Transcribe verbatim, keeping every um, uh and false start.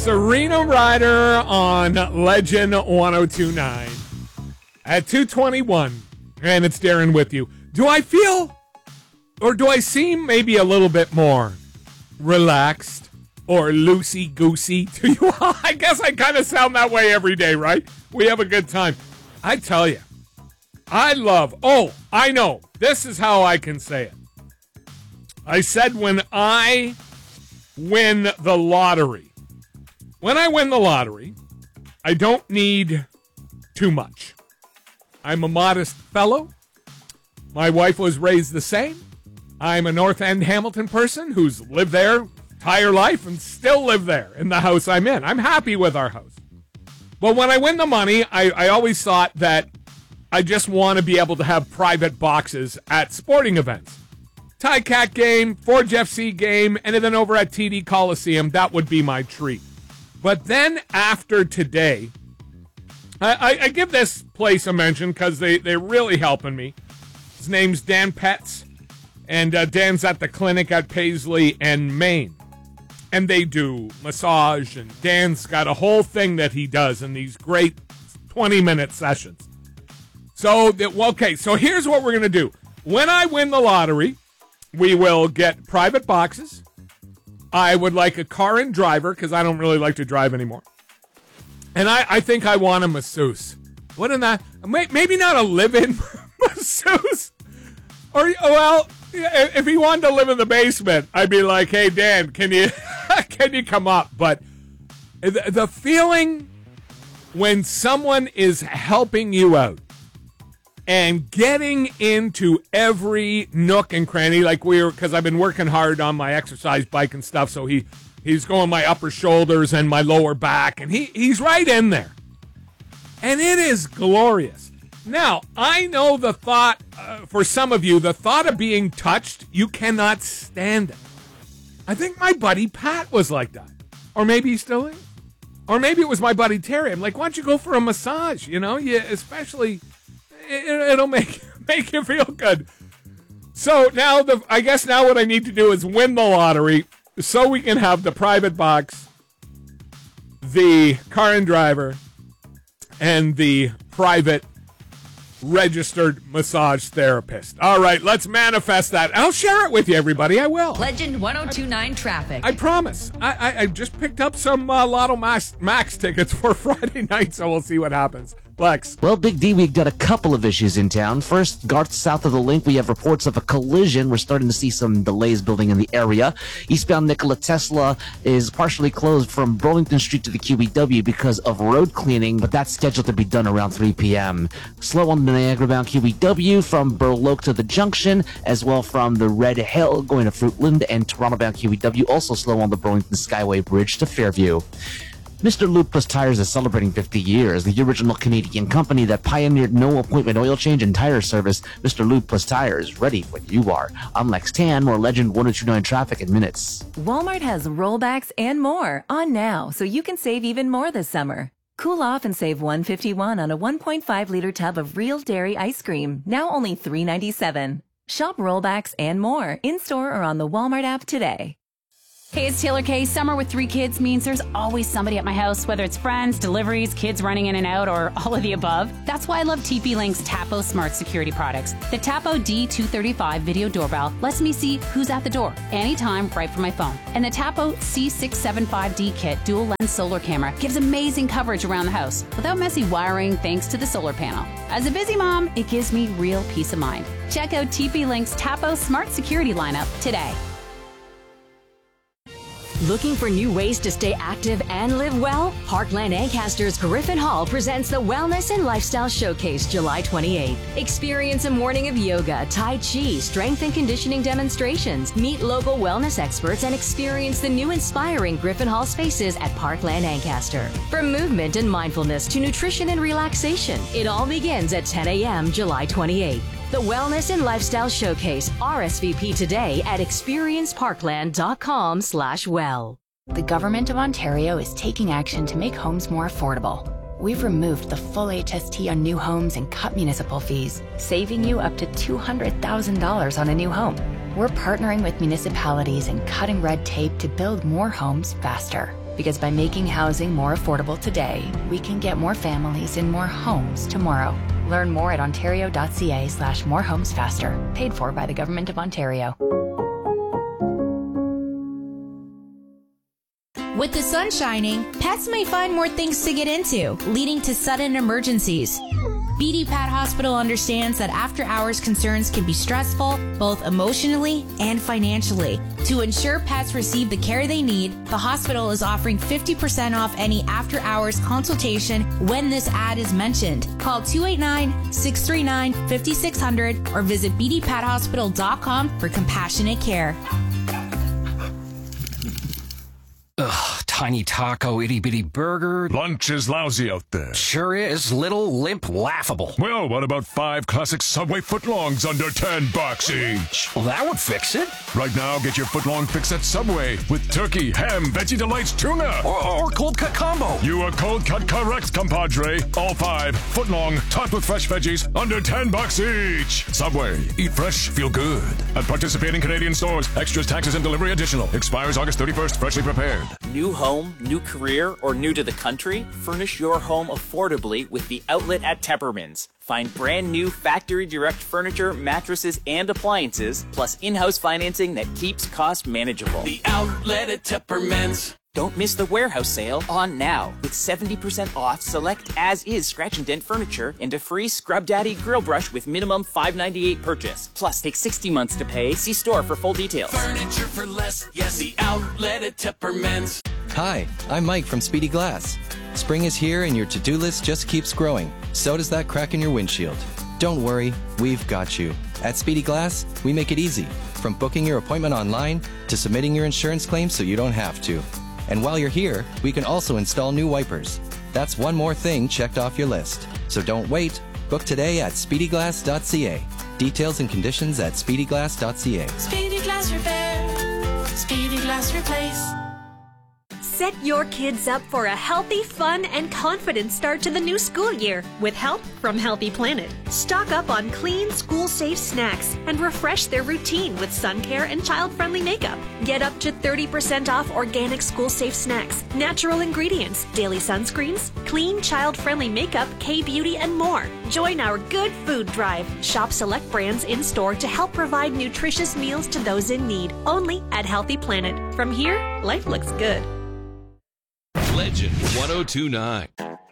Serena Ryder on Legend one oh two point nine at two twenty-one, and it's Darren with you. Do I feel, or do I seem maybe a little bit more relaxed or loosey-goosey to you? I guess I kind of sound that way every day, right? We have a good time. I tell you, I love, oh, I know, this is how I can say it. I said when I win the lottery, When I win the lottery, I don't need too much. I'm a modest fellow. My wife was raised the same. I'm a North End Hamilton person who's lived there entire life and still live there in the house I'm in. I'm happy with our house. But when I win the money, I, I always thought that I just want to be able to have private boxes at sporting events. Ticats game, Forge F C game, and then over at T D Coliseum, that would be my treat. But then after today, I, I, I give this place a mention because they, they're really helping me. His name's Dan Petz, and uh, Dan's at the clinic at Paisley and Maine. And they do massage, and Dan's got a whole thing that he does in these great twenty-minute sessions. So, okay, so here's what we're going to do. When I win the lottery, we will get private boxes. I would like a car and driver because I don't really like to drive anymore. And I, I think I want a masseuse. Wouldn't that? Maybe not a live-in masseuse. Or, well, if he wanted to live in the basement, I'd be like, hey, Dan, can you can you come up? But the, the feeling when someone is helping you out and getting into every nook and cranny, like we were, because I've been working hard on my exercise bike and stuff, so he he's going my upper shoulders and my lower back, and he he's right in there. And it is glorious. Now, I know the thought, uh, for some of you, the thought of being touched, you cannot stand it. I think my buddy Pat was like that. Or maybe he still is. Or maybe it was my buddy Terry. I'm like, why don't you go for a massage, you know? You, especially... It'll make make you feel good. So now, the I guess now what I need to do is win the lottery so we can have the private box, the car and driver, and the private registered massage therapist. All right, let's manifest that. I'll share it with you, everybody. I will. Legend one oh two point nine traffic. I promise. I, I, I just picked up some uh, Lotto Max, Max tickets for Friday night, so we'll see what happens. Lex. Well, Big D, we've got a couple of issues in town. First, Garth, south of the link, we have reports of a collision. We're starting to see some delays building in the area. Eastbound Nikola Tesla is partially closed from Burlington Street to the Q E W because of road cleaning, but that's scheduled to be done around three p.m. Slow on the Niagara-bound Q E W from Burloak to the Junction, as well from the Red Hill going to Fruitland, and Toronto-bound Q E W also slow on the Burlington Skyway Bridge to Fairview. Mister Lube Plus Tires is celebrating fifty years. The original Canadian company that pioneered no-appointment oil change and tire service, Mister Lube Plus Tires, ready when you are. I'm Lex Tan, more Legend one oh two point nine traffic in minutes. Walmart has rollbacks and more on now, so you can save even more this summer. Cool off and save one hundred fifty-one dollars on a one point five liter tub of real dairy ice cream, now only three ninety-seven. Shop rollbacks and more in-store or on the Walmart app today. Hey, it's Taylor Kay. Summer with three kids means there's always somebody at my house, whether it's friends, deliveries, kids running in and out, or all of the above. That's why I love T P Link's Tapo Smart Security products. The Tapo D two thirty-five video doorbell lets me see who's at the door anytime right from my phone. And the Tapo C six seventy-five D kit dual lens solar camera gives amazing coverage around the house without messy wiring thanks to the solar panel. As a busy mom, it gives me real peace of mind. Check out T P Link's Tapo Smart Security lineup today. Looking for new ways to stay active and live well? Parkland Ancaster's Griffin Hall presents the Wellness and Lifestyle Showcase July twenty-eighth. Experience a morning of yoga, Tai Chi, strength and conditioning demonstrations, meet local wellness experts, and experience the new inspiring Griffin Hall spaces at Parkland Ancaster. From movement and mindfulness to nutrition and relaxation, it all begins at ten a.m. July twenty-eighth. The Wellness and Lifestyle Showcase. R S V P today at experienceparkland.com slash well. The Government of Ontario is taking action to make homes more affordable. We've removed the full H S T on new homes and cut municipal fees, saving you up to two hundred thousand dollars on a new home. We're partnering with municipalities and cutting red tape to build more homes faster. Because by making housing more affordable today, we can get more families in more homes tomorrow. Learn more at ontario.ca slash more homes faster. Paid for by the Government of Ontario. With the sun shining, pets may find more things to get into, leading to sudden emergencies. B D Pet Hospital understands that after-hours concerns can be stressful, both emotionally and financially. To ensure pets receive the care they need, the hospital is offering fifty percent off any after-hours consultation when this ad is mentioned. Call two eight nine, six three nine, five six zero zero or visit b d pet hospital dot com for compassionate care. Ugh, tiny taco, itty-bitty burger. Lunch is lousy out there. Sure is. Little, limp, laughable. Well, what about five classic Subway footlongs under ten bucks each? Well, that would fix it. Right now, get your footlong fix at Subway with turkey, ham, Veggie Delights, tuna. Or, or cold cut combo. You are cold cut correct, compadre. All five, footlong, topped with fresh veggies, under ten bucks each. Subway, eat fresh, feel good. At participating Canadian stores, extras, taxes, and delivery additional. Expires August thirty-first, freshly prepared. New home, new career, or new to the country? Furnish your home affordably with the outlet at Tepperman's. Find brand new factory direct furniture, mattresses, and appliances, plus in-house financing that keeps cost manageable. The outlet at Tepperman's. Don't miss the warehouse sale on now with seventy percent off select as-is scratch and dent furniture and a free Scrub Daddy grill brush with minimum five ninety-eight purchase. Plus, take sixty months to pay. See store for full details. Furniture for less. Yes, the outlet at Tepperman's. Hi, I'm Mike from Speedy Glass. Spring is here and your to-do list just keeps growing. So does that crack in your windshield. Don't worry, we've got you. At Speedy Glass, we make it easy. From booking your appointment online to submitting your insurance claim so you don't have to. And while you're here, we can also install new wipers. That's one more thing checked off your list. So don't wait. Book today at speedy glass dot c a. Details and conditions at speedy glass dot c a. Speedy Glass Repair. Speedy Glass Replace. Set your kids up for a healthy, fun, and confident start to the new school year with help from Healthy Planet. Stock up on clean, school-safe snacks and refresh their routine with sun care and child-friendly makeup. Get up to thirty percent off organic school-safe snacks, natural ingredients, daily sunscreens, clean, child-friendly makeup, K-Beauty, and more. Join our Good Food Drive. Shop select brands in-store to help provide nutritious meals to those in need. Only at Healthy Planet. From here, life looks good. Legend one oh two nine.